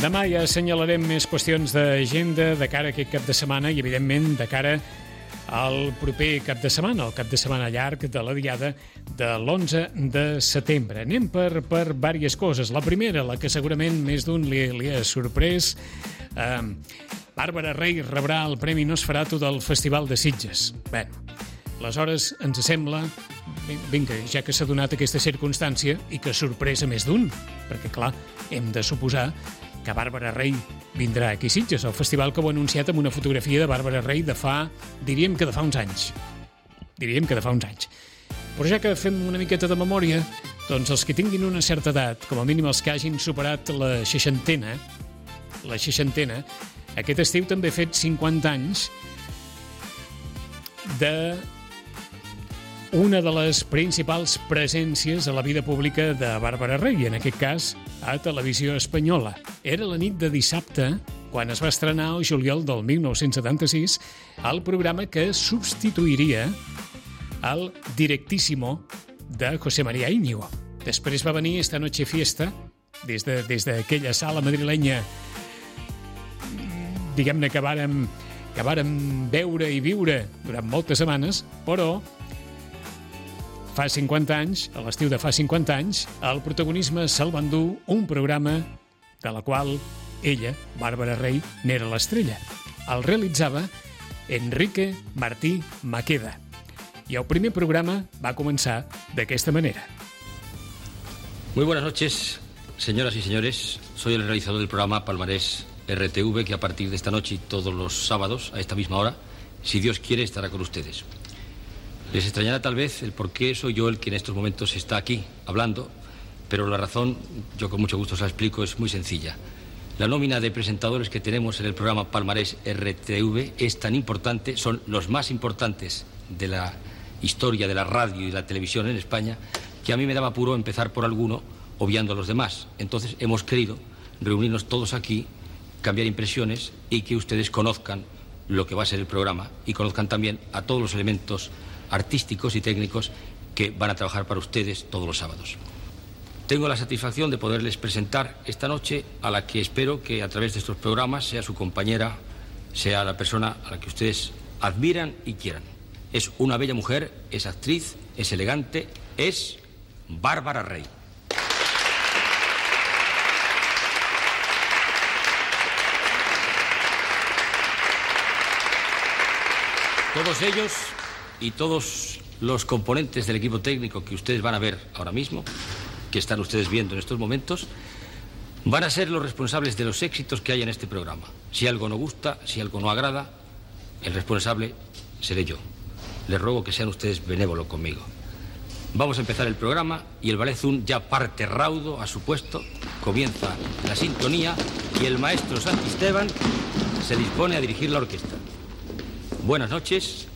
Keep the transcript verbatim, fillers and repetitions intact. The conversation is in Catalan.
Demà ja assenyalarem més qüestions d'agenda de cara a aquest cap de setmana i, evidentment, de cara al proper cap de setmana, el cap de setmana llarg de la diada de l'onze de setembre. Anem per, per diverses coses. La primera, la que segurament més d'un li, li ha sorprès, eh, Bàrbara Rey rebrà el Premi Nosferatu del Festival de Sitges. Bé, aleshores ens sembla, vinga, ja que s'ha donat aquesta circumstància i que sorpresa més d'un, perquè, clar, hem de suposar que Bàrbara Rey vindrà aquí a Sitges, al festival que ho ha anunciat amb una fotografia de Bàrbara Rey de fa, diríem que de fa uns anys. Diríem que de fa uns anys. Però ja que fem una miqueta de memòria, doncs els que tinguin una certa edat, com a mínim els que hagin superat la seixantena, la seixantena, aquest estiu també ha fet cinquanta anys de una de les principals presències a la vida pública de Bàrbara Rey, en aquest cas a Televisió Espanyola. Era la nit de dissabte, quan es va estrenar el juliol del mil nou-cents setanta-sis, el programa que substituiria el Directísimo de José María Íñigo. Després va venir Esta Noche Fiesta, des de, des d'aquella sala madrilenya, diguem-ne que vàrem, que vàrem veure i viure durant moltes setmanes, però fa cinquanta anys, a l'estiu de fa cinquanta anys, el protagonisme se'l va endur un programa de la qual ella, Bàrbara Rey, n'era l'estrella. El realitzava Enrique Martí Maqueda. I el primer programa va començar d'aquesta manera. Muy buenas noches, señoras y señores. Soy el realizador del programa Palmarés R T V, que a partir de esta noche y todos los sábados, a esta misma hora, si Dios quiere, estará con ustedes. Les extrañará tal vez el por qué soy yo el que en estos momentos está aquí hablando, pero la razón, yo con mucho gusto os la explico, es muy sencilla. La nómina de presentadores que tenemos en el programa Palmarés R T V es tan importante, son los más importantes de la historia de la radio y de la televisión en España, que a mí me daba apuro empezar por alguno, obviando a los demás. Entonces hemos querido reunirnos todos aquí, cambiar impresiones y que ustedes conozcan lo que va a ser el programa y conozcan también a todos los elementos artísticos y técnicos que van a trabajar para ustedes todos los sábados. Tengo la satisfacción de poderles presentar esta noche a la que espero que a través de estos programas sea su compañera, sea la persona a la que ustedes admiran y quieran. Es una bella mujer, es actriz, es elegante, es Bárbara Rey. Todos ellos y todos los componentes del equipo técnico que ustedes van a ver ahora mismo, que están ustedes viendo en estos momentos, van a ser los responsables de los éxitos que hay en este programa. Si algo no gusta, si algo no agrada, el responsable seré yo. Les ruego que sean ustedes benévolos conmigo. Vamos a empezar el programa y el Ballet Zoom ya parte raudo a su puesto, comienza la sintonía y el maestro Santisteban se dispone a dirigir la orquesta. Buenas noches